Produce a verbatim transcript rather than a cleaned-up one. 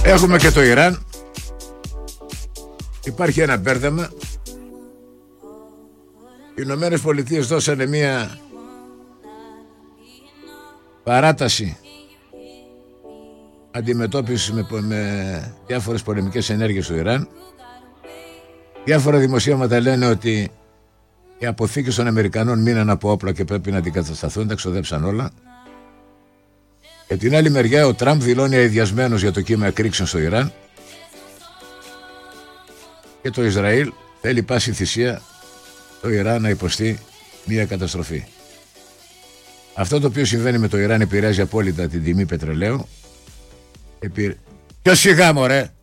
Έχουμε και το Ιράν. Υπάρχει ένα μπέρδεμα. Οι Ηνωμένες Πολιτείες δώσανε μία παράταση αντιμετώπισης με, με διάφορες πολεμικές ενέργειες του Ιράν. Διάφορα δημοσίευματα λένε ότι οι αποθήκες των Αμερικανών μείναν από όπλα και πρέπει να αντικατασταθούν, τα ξοδέψαν όλα. Και την άλλη μεριά ο Τραμπ δηλώνει αηδιασμένος για το κύμα εκρήξεων στο Ιράν. Και το Ισραήλ θέλει πάση θυσία το Ιράν να υποστεί μια καταστροφή. Αυτό το οποίο συμβαίνει με το Ιράν επηρεάζει απόλυτα την τιμή πετρελαίου. Επηρε... Ποιο σιγά μωρέ!